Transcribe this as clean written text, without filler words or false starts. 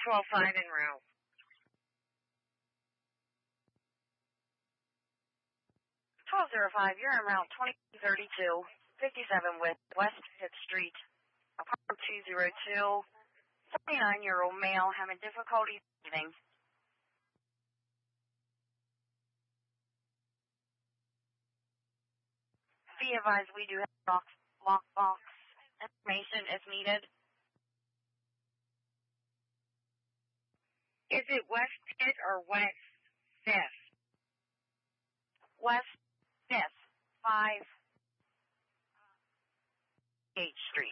12-5 en route. 1205, you're en route 2032, 57 West 5th Street, apartment 202, 79-year-old male having difficulty breathing. Be advised we do have lockbox information if needed. Is it West 5th or West 5th? West 5th, 5 H Street.